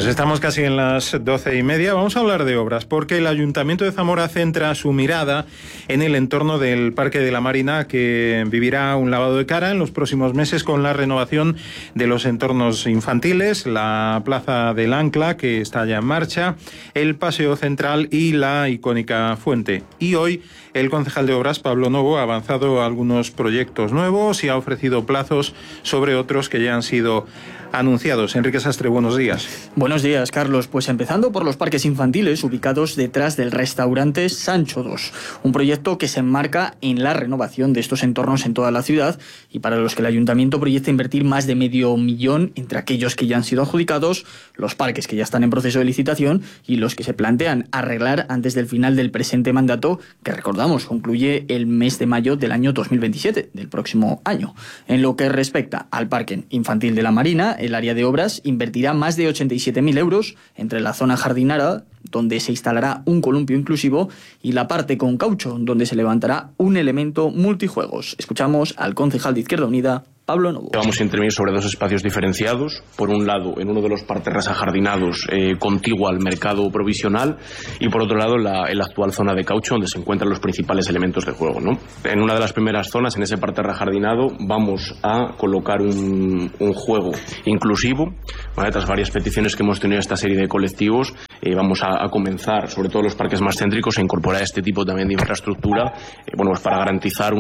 Pues estamos casi en las 12:30. Vamos a hablar de obras, porque el Ayuntamiento de Zamora centra su mirada en el entorno del Parque de la Marina, que vivirá un lavado de cara en los próximos meses con la renovación de los entornos infantiles, la Plaza del Ancla, que está ya en marcha, el Paseo Central y la icónica fuente. Y hoy el concejal de Obras, Pablo Novo, ha avanzado algunos proyectos nuevos y ha ofrecido plazos sobre otros que ya han sido anunciados. Enrique Sastre, buenos días. Buenos días, Carlos. Pues empezando por los parques infantiles ubicados detrás del restaurante Sancho II, un proyecto que se enmarca en la renovación de estos entornos en toda la ciudad y para los que el Ayuntamiento proyecta invertir más de $500,000 entre aquellos que ya han sido adjudicados, los parques que ya están en proceso de licitación y los que se plantean arreglar antes del final del presente mandato, que recordamos concluye el mes de mayo del año 2027, del próximo año. En lo que respecta al Parque Infantil de la Marina, el área de obras invertirá más de 87.000 euros entre la zona jardinera, donde se instalará un columpio inclusivo, y la parte con caucho, donde se levantará un elemento multijuegos. Escuchamos al concejal de Izquierda Unida, Pablo Novo. Vamos a intervenir sobre dos espacios diferenciados. Por un lado, en uno de los parterres ajardinados contiguo al mercado provisional, y por otro lado, en la actual zona de caucho, donde se encuentran los principales elementos de juego, ¿no? En una de las primeras zonas, en ese parterre ajardinado, vamos a colocar un juego inclusivo, ¿vale? Tras varias peticiones que hemos tenido esta serie de colectivos, vamos a comenzar, sobre todo los parques más céntricos, a incorporar este tipo también de infraestructura, pues para garantizar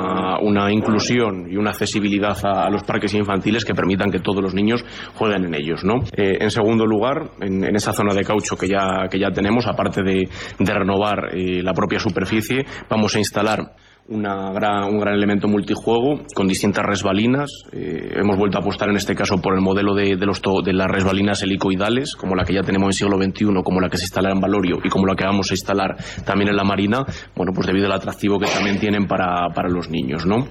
una inclusión y una accesibilidad a los parques infantiles que permitan que todos los niños jueguen en ellos, ¿no? En segundo lugar, en esa zona de caucho que ya tenemos, aparte de renovar la propia superficie, vamos a instalar un gran elemento multijuego con distintas resbalinas. Hemos vuelto a apostar en este caso por el modelo de las resbalinas helicoidales, como la que ya tenemos en siglo XXI, como la que se instalará en Valorio y como la que vamos a instalar también en la Marina, pues debido al atractivo que también tienen para los niños, ¿no?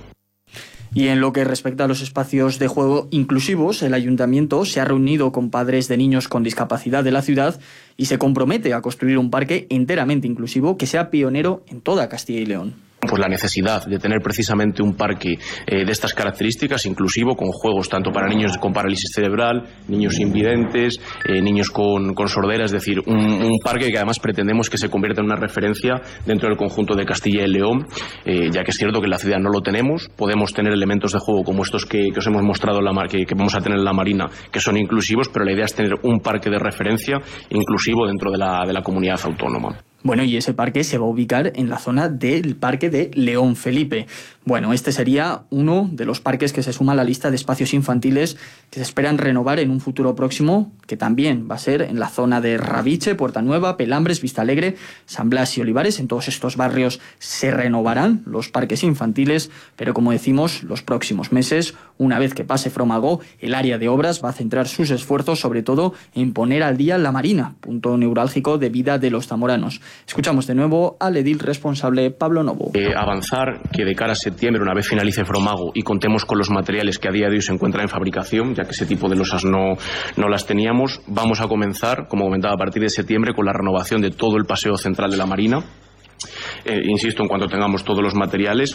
Y en lo que respecta a los espacios de juego inclusivos, el Ayuntamiento se ha reunido con padres de niños con discapacidad de la ciudad y se compromete a construir un parque enteramente inclusivo que sea pionero en toda Castilla y León. Pues la necesidad de tener precisamente un parque de estas características, inclusivo, con juegos tanto para niños con parálisis cerebral, niños invidentes, niños con sordera, es decir, un parque que además pretendemos que se convierta en una referencia dentro del conjunto de Castilla y León, ya que es cierto que en la ciudad no lo tenemos. Podemos tener elementos de juego como estos que os hemos mostrado, que vamos a tener en la Marina, que son inclusivos, pero la idea es tener un parque de referencia inclusivo dentro de la comunidad autónoma. Bueno, y ese parque se va a ubicar en la zona del Parque de León Felipe. Bueno, este sería uno de los parques que se suma a la lista de espacios infantiles que se esperan renovar en un futuro próximo, que también va a ser en la zona de Raviche, Puerta Nueva, Pelambres, Vistalegre, San Blas y Olivares. En todos estos barrios se renovarán los parques infantiles, pero como decimos, los próximos meses, una vez que pase Fromago, el área de obras va a centrar sus esfuerzos sobre todo en poner al día la Marina, punto neurálgico de vida de los zamoranos. Escuchamos de nuevo al edil responsable Pablo Novo. Avanzar que de cara a septiembre, una vez finalice Fromago y contemos con los materiales que a día de hoy se encuentran en fabricación, ya que ese tipo de losas no las teníamos, vamos a comenzar, como comentaba, a partir de septiembre con la renovación de todo el paseo central de la Marina. Insisto, en cuanto tengamos todos los materiales,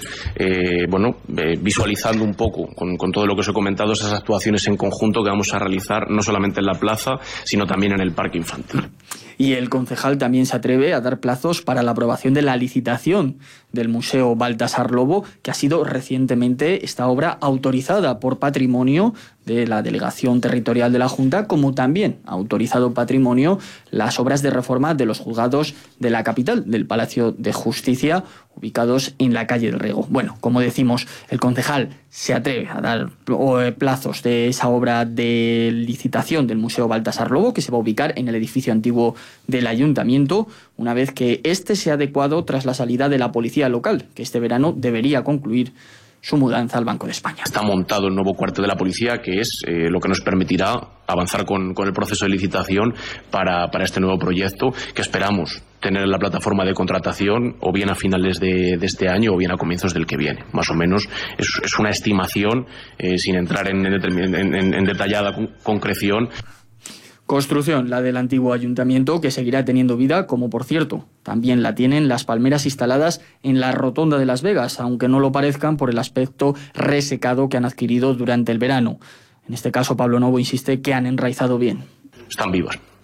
visualizando un poco con todo lo que os he comentado, esas actuaciones en conjunto que vamos a realizar no solamente en la plaza, sino también en el parque infantil. Y el concejal también se atreve a dar plazos para la aprobación de la licitación del Museo Baltasar Lobo, que ha sido recientemente esta obra autorizada por Patrimonio de la Delegación Territorial de la Junta, como también ha autorizado Patrimonio las obras de reforma de los juzgados de la capital, del Palacio de Justicia, ubicados en la calle del Rego. Bueno, como decimos, el concejal se atreve a dar plazos de esa obra de licitación del Museo Baltasar Lobo, que se va a ubicar en el edificio antiguo del Ayuntamiento, una vez que este sea adecuado tras la salida de la policía local, que este verano debería concluir su mudanza al Banco de España. Está montado el nuevo cuartel de la policía, que es lo que nos permitirá avanzar con el proceso de licitación para este nuevo proyecto, que esperamos tener en la plataforma de contratación o bien a finales de este año o bien a comienzos del que viene. Más o menos es una estimación sin entrar en detallada concreción. Construcción, la del antiguo ayuntamiento, que seguirá teniendo vida, como por cierto, también la tienen las palmeras instaladas en la Rotonda de Las Vegas, aunque no lo parezcan por el aspecto resecado que han adquirido durante el verano. En este caso, Pablo Novo insiste que han enraizado bien. Están vivas.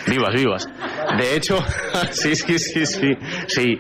Vivas, vivas. De hecho, sí.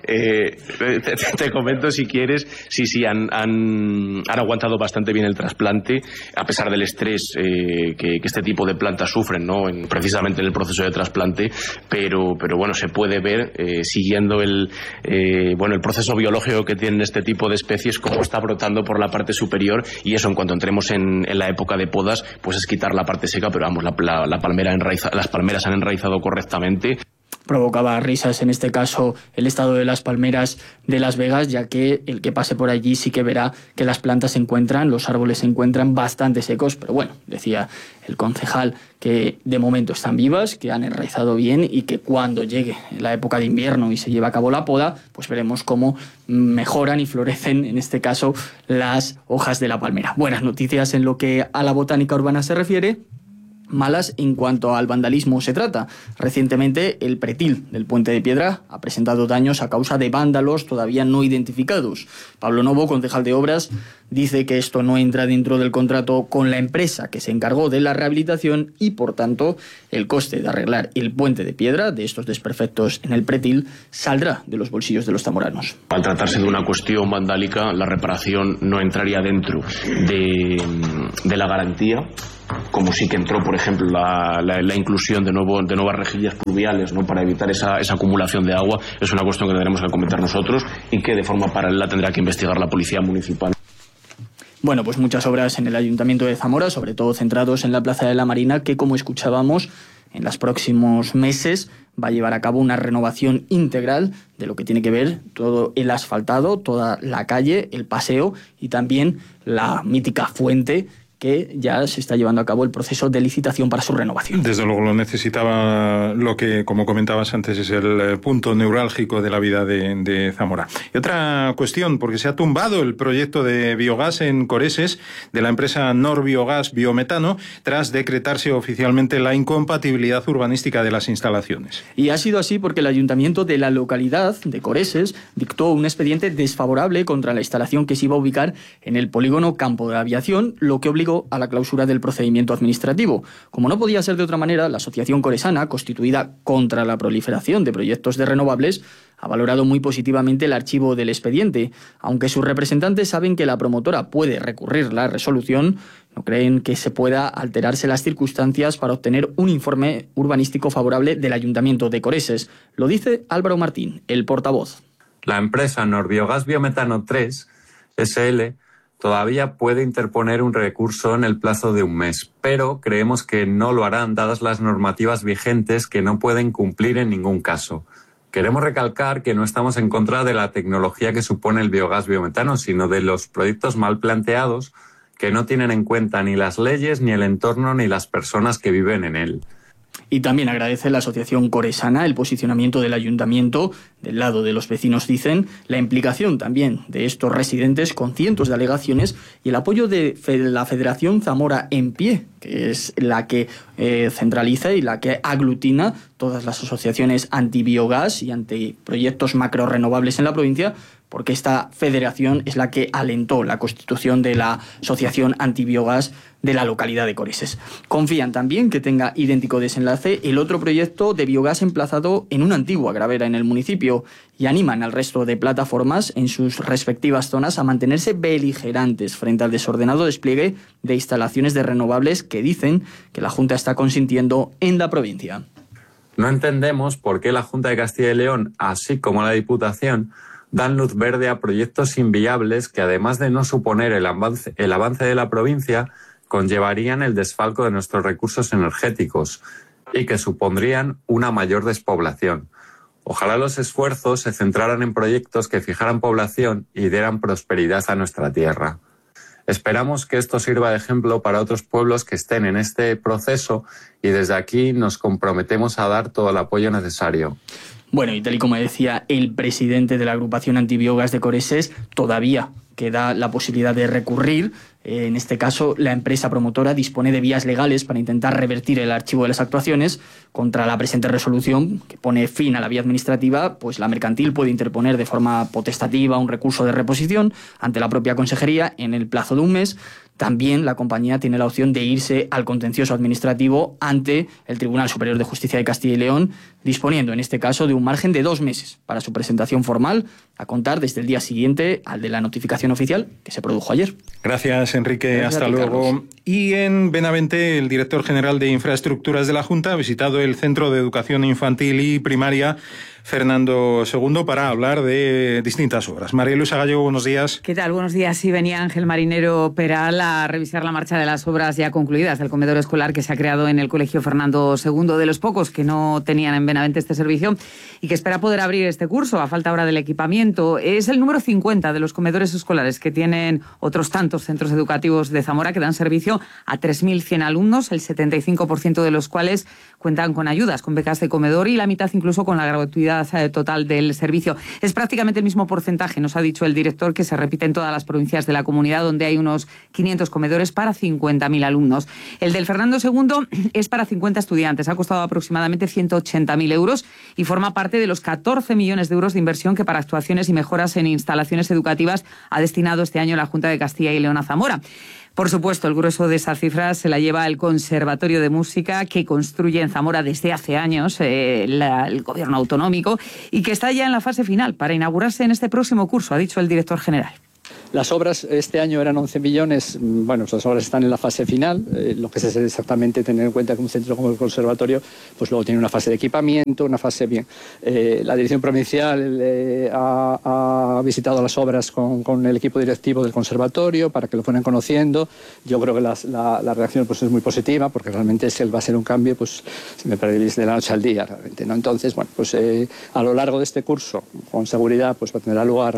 Te comento si quieres, sí, han aguantado bastante bien el trasplante, a pesar del estrés que este tipo de plantas sufren, ¿no? Precisamente en el proceso de trasplante, pero bueno, se puede ver, siguiendo el proceso biológico que tienen este tipo de especies, cómo está brotando por la parte superior, y eso, en cuanto entremos en la época de podas, pues es quitar la parte seca, pero vamos, la palmera las palmeras han enraizado correctamente. Provocaba risas en este caso el estado de las palmeras de Las Vegas, ya que el que pase por allí sí que verá que las plantas los árboles se encuentran bastante secos, pero bueno, decía el concejal que de momento están vivas, que han enraizado bien y que cuando llegue la época de invierno y se lleve a cabo la poda, pues veremos cómo mejoran y florecen, en este caso, las hojas de la palmera. Buenas noticias en lo que a la botánica urbana se refiere. Malas en cuanto al vandalismo se trata. Recientemente el pretil del Puente de Piedra ha presentado daños a causa de vándalos todavía no identificados. Pablo Novo, concejal de Obras, dice que esto no entra dentro del contrato con la empresa que se encargó de la rehabilitación y, por tanto, el coste de arreglar el Puente de Piedra de estos desperfectos en el pretil saldrá de los bolsillos de los zamoranos. Al tratarse de una cuestión vandálica, la reparación no entraría dentro de la garantía, como sí que entró, por ejemplo, la inclusión de nuevas rejillas pluviales, ¿no?, para evitar esa acumulación de agua. Es una cuestión que tendremos que comentar nosotros y que de forma paralela tendrá que investigar la Policía Municipal. Bueno, pues muchas obras en el Ayuntamiento de Zamora, sobre todo centrados en la Plaza de la Marina, que, como escuchábamos, en los próximos meses va a llevar a cabo una renovación integral de lo que tiene que ver todo el asfaltado, toda la calle, el paseo y también la mítica fuente, que ya se está llevando a cabo el proceso de licitación para su renovación. Desde luego lo necesitaba, lo que, como comentabas antes, es el punto neurálgico de la vida de Zamora. Y otra cuestión, porque se ha tumbado el proyecto de biogás en Coreses de la empresa Norbiogás Biometano, tras decretarse oficialmente la incompatibilidad urbanística de las instalaciones. Y ha sido así porque el ayuntamiento de la localidad de Coreses dictó un expediente desfavorable contra la instalación que se iba a ubicar en el polígono Campo de Aviación, lo que obligó a la clausura del procedimiento administrativo. Como no podía ser de otra manera, la Asociación Coresana, constituida contra la proliferación de proyectos de renovables, ha valorado muy positivamente el archivo del expediente. Aunque sus representantes saben que la promotora puede recurrir la resolución, no creen que se pueda alterarse las circunstancias para obtener un informe urbanístico favorable del Ayuntamiento de Coreses. Lo dice Álvaro Martín, el portavoz. La empresa Norbiogás Biometano 3, SL, todavía puede interponer un recurso en el plazo de un mes, pero creemos que no lo harán dadas las normativas vigentes que no pueden cumplir en ningún caso. Queremos recalcar que no estamos en contra de la tecnología que supone el biogás biometano, sino de los proyectos mal planteados que no tienen en cuenta ni las leyes, ni el entorno, ni las personas que viven en él. Y también agradece la Asociación Coresana el posicionamiento del Ayuntamiento, del lado de los vecinos dicen, la implicación también de estos residentes con cientos de alegaciones y el apoyo de la Federación Zamora en Pie, que es la que centraliza y la que aglutina todas las asociaciones antibiogás y antiproyectos macrorrenovables en la provincia, porque esta federación es la que alentó la constitución de la Asociación Antibiogás de la localidad de Coreses. Confían también que tenga idéntico desenlace el otro proyecto de biogás emplazado en una antigua gravera en el municipio y animan al resto de plataformas en sus respectivas zonas a mantenerse beligerantes frente al desordenado despliegue de instalaciones de renovables que dicen que la Junta está consintiendo en la provincia. No entendemos por qué la Junta de Castilla y León, así como la Diputación, dan luz verde a proyectos inviables que, además de no suponer el avance de la provincia, conllevarían el desfalco de nuestros recursos energéticos y que supondrían una mayor despoblación. Ojalá los esfuerzos se centraran en proyectos que fijaran población y dieran prosperidad a nuestra tierra. Esperamos que esto sirva de ejemplo para otros pueblos que estén en este proceso y desde aquí nos comprometemos a dar todo el apoyo necesario. Bueno, y tal y como decía el presidente de la agrupación Antibiogás de Coreses, todavía queda la posibilidad de recurrir. En este caso, la empresa promotora dispone de vías legales para intentar revertir el archivo de las actuaciones. Contra la presente resolución, que pone fin a la vía administrativa, pues la mercantil puede interponer de forma potestativa un recurso de reposición ante la propia consejería en el plazo de un mes. También la compañía tiene la opción de irse al contencioso administrativo ante el Tribunal Superior de Justicia de Castilla y León, disponiendo en este caso de un margen de 2 meses para su presentación formal, a contar desde el día siguiente al de la notificación oficial que se produjo ayer. Gracias, Enrique. Hasta luego. Carlos. Y en Benavente, el director general de Infraestructuras de la Junta ha visitado el Centro de Educación Infantil y Primaria Fernando II para hablar de distintas obras. María Luisa Gallego, buenos días. ¿Qué tal? Buenos días. Sí, venía Ángel Marinero Peral a revisar la marcha de las obras ya concluidas del comedor escolar que se ha creado en el Colegio Fernando II, de los pocos que no tenían en Benavente este servicio y que espera poder abrir este curso a falta ahora del equipamiento. Es el número 50 de los comedores escolares que tienen otros tantos centros educativos de Zamora que dan servicio a 3.100 alumnos, el 75% de los cuales cuentan con ayudas, con becas de comedor y la mitad incluso con la gratuidad total del servicio. Es prácticamente el mismo porcentaje, nos ha dicho el director, que se repite en todas las provincias de la comunidad, donde hay unos 500 comedores para 50.000 alumnos. El del Fernando II es para 50 estudiantes, ha costado aproximadamente 180.000 euros y forma parte de los 14 millones de euros de inversión que para actuaciones y mejoras en instalaciones educativas ha destinado este año la Junta de Castilla y León a Zamora. Por supuesto, el grueso de esa cifra se la lleva el Conservatorio de Música que construye en Zamora desde hace años el gobierno autonómico y que está ya en la fase final para inaugurarse en este próximo curso, ha dicho el director general. Las obras este año eran 11 millones, bueno, las obras están en la fase final, lo que es exactamente tener en cuenta que un centro como el conservatorio, pues luego tiene una fase de equipamiento, una fase bien. La dirección provincial ha visitado las obras con el equipo directivo del conservatorio para que lo fueran conociendo. Yo creo que la reacción pues es muy positiva porque realmente va a ser un cambio, pues si me permitís, de la noche al día realmente, ¿no? Entonces, bueno, pues a lo largo de este curso, con seguridad, pues va a tener lugar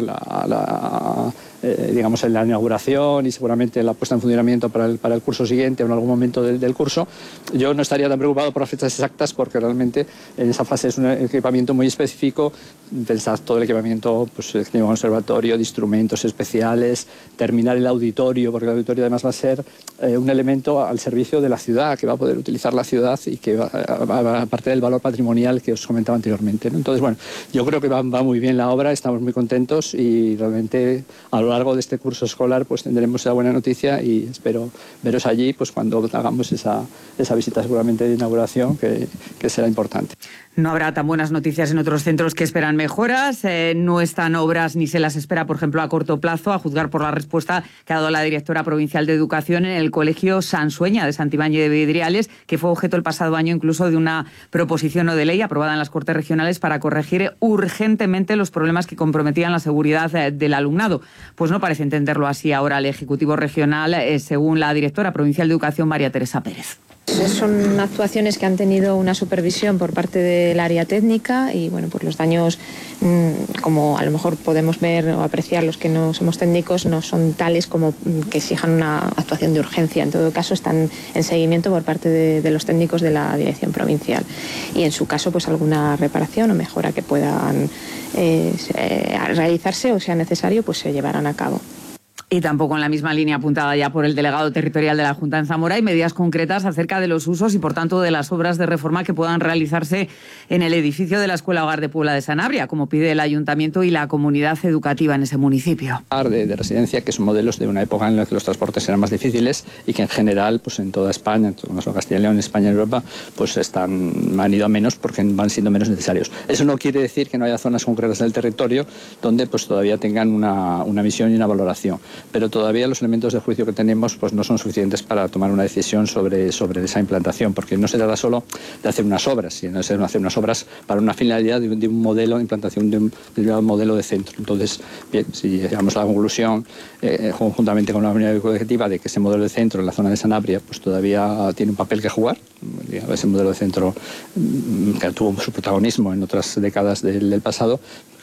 digamos en la inauguración y seguramente la puesta en funcionamiento para el curso siguiente o en algún momento del curso. Yo no estaría tan preocupado por las fechas exactas porque realmente en esa fase es un equipamiento muy específico, pensar todo el equipamiento, pues el conservatorio, de instrumentos especiales, terminar el auditorio, porque el auditorio además va a ser un elemento al servicio de la ciudad, que va a poder utilizar la ciudad y que va a partir del valor patrimonial que os comentaba anteriormente, ¿no? Entonces, bueno, yo creo que va muy bien la obra, estamos muy contentos y realmente a lo largo de este curso escolar pues tendremos esa buena noticia y espero veros allí pues cuando hagamos esa visita seguramente de inauguración que será importante. No habrá tan buenas noticias en otros centros que esperan mejoras. No están obras ni se las espera, por ejemplo, a corto plazo, a juzgar por la respuesta que ha dado la directora provincial de Educación en el Colegio Sansueña de Santibáñez de Vidriales, que fue objeto el pasado año incluso de una proposición no de ley aprobada en las Cortes Regionales para corregir urgentemente los problemas que comprometían la seguridad del alumnado. Pues no parece entenderlo así ahora el Ejecutivo Regional, según la directora provincial de Educación, María Teresa Pérez. Son actuaciones que han tenido una supervisión por parte del área técnica y bueno, pues los daños, como a lo mejor podemos ver o apreciar los que no somos técnicos, no son tales como que exijan una actuación de urgencia. En todo caso, están en seguimiento por parte de los técnicos de la dirección provincial y en su caso, pues alguna reparación o mejora que puedan realizarse o sea necesario, pues se llevarán a cabo. Y tampoco en la misma línea apuntada ya por el delegado territorial de la Junta en Zamora hay medidas concretas acerca de los usos y, por tanto, de las obras de reforma que puedan realizarse en el edificio de la Escuela Hogar de Puebla de Sanabria, como pide el Ayuntamiento y la comunidad educativa en ese municipio. De residencia, que son modelos de una época en la que los transportes eran más difíciles y que en general, pues en toda España, en todo Castilla y León, España y Europa, pues han ido a menos porque van siendo menos necesarios. Eso no quiere decir que no haya zonas concretas del territorio donde pues todavía tengan una visión y una valoración. Pero todavía los elementos de juicio que tenemos pues no son suficientes para tomar una decisión sobre esa implantación, porque no se trata solo de hacer unas obras, sino de hacer unas obras para una finalidad de un modelo de implantación de un modelo de centro. Entonces, bien, si llegamos a la conclusión, conjuntamente con la unidad educativa, de que ese modelo de centro en la zona de Sanabria pues todavía tiene un papel que jugar, ese modelo de centro que tuvo su protagonismo en otras décadas del pasado,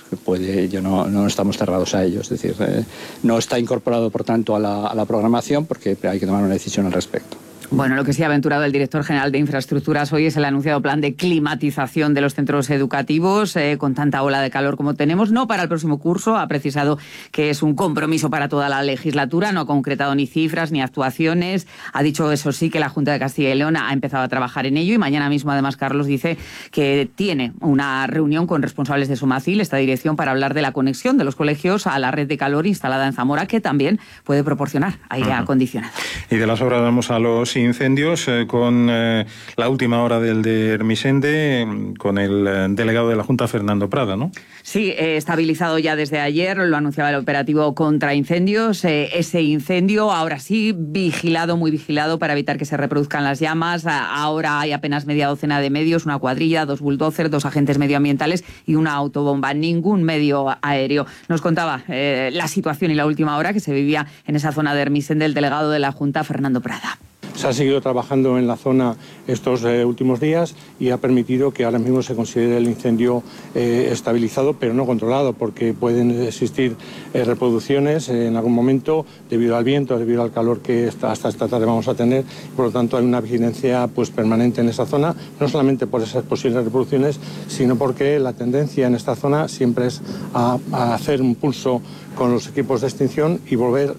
no estamos cerrados a ello, es decir, no está incorporado por tanto a la programación porque hay que tomar una decisión al respecto. Bueno, lo que sí ha aventurado el director general de Infraestructuras hoy es el anunciado plan de climatización de los centros educativos, con tanta ola de calor como tenemos, no para el próximo curso. Ha precisado que es un compromiso para toda la legislatura, no ha concretado ni cifras ni actuaciones. Ha dicho, eso sí, que la Junta de Castilla y León ha empezado a trabajar en ello y mañana mismo, además, Carlos dice que tiene una reunión con responsables de Somacil, esta dirección, para hablar de la conexión de los colegios a la red de calor instalada en Zamora, que también puede proporcionar aire acondicionado. Y de las obras vamos a los incendios, con la última hora del de Hermisende, con el delegado de la Junta, Fernando Prada, ¿no? Sí, estabilizado ya desde ayer, lo anunciaba el operativo contra incendios. Ese incendio, ahora sí, vigilado, muy vigilado, para evitar que se reproduzcan las llamas. Ahora hay apenas media docena de medios, una cuadrilla, 2 bulldozers, 2 agentes medioambientales y una autobomba, ningún medio aéreo. Nos contaba la situación y la última hora que se vivía en esa zona de Hermisende el delegado de la Junta, Fernando Prada. Se ha seguido trabajando en la zona estos últimos días y ha permitido que ahora mismo se considere el incendio estabilizado, pero no controlado, porque pueden existir reproducciones en algún momento debido al viento, debido al calor que hasta esta tarde vamos a tener. Por lo tanto, hay una vigilancia permanente en esa zona, no solamente por esas posibles reproducciones, sino porque la tendencia en esta zona siempre es a hacer un pulso con los equipos de extinción y volver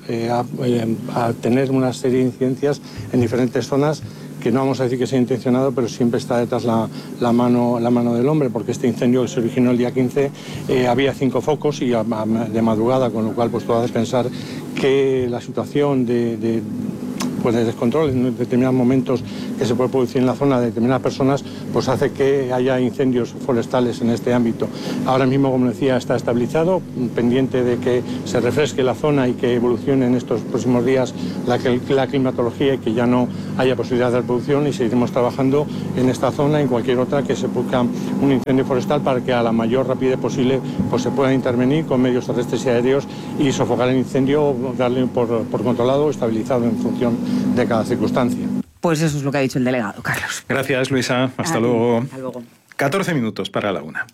a tener una serie de incidencias en diferentes zonas, que no vamos a decir que sea intencionado, pero siempre está detrás la mano del hombre, porque este incendio que se originó el día 15 había 5 focos y de madrugada, con lo cual todo hace pensar que la situación de descontrol en determinados momentos que se puede producir en la zona de determinadas personas, pues hace que haya incendios forestales en este ámbito. Ahora mismo, como decía, está estabilizado, pendiente de que se refresque la zona y que evolucione en estos próximos días la climatología y que ya no haya posibilidad de reproducción, y seguiremos trabajando en esta zona y en cualquier otra que se produzca un incendio forestal, para que a la mayor rapidez posible se pueda intervenir con medios terrestres y aéreos y sofocar el incendio, darle por controlado, estabilizado en función de cada circunstancia. Pues eso es lo que ha dicho el delegado, Carlos. Gracias, Luisa. Hasta luego. Hasta luego. 14 minutos para la 1.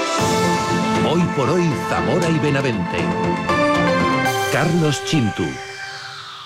Hoy por hoy, Zamora y Benavente. Carlos Chintu.